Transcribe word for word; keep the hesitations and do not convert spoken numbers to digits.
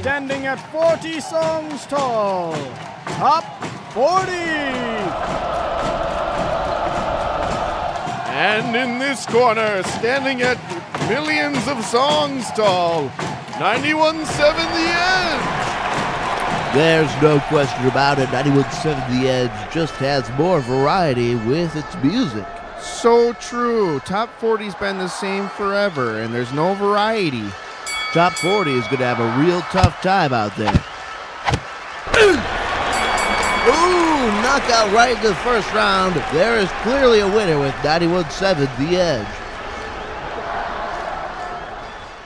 standing at forty songs tall. Top forty. And in this corner, standing at millions of songs tall, ninety-one point seven The Edge. There's no question about it. ninety-one point seven The Edge just has more variety with its music. So true. Top forty's been the same forever, and there's no variety. Top forty is going to have a real tough time out there. Ooh, knockout right in the first round. There is clearly a winner with ninety-one point seven The Edge.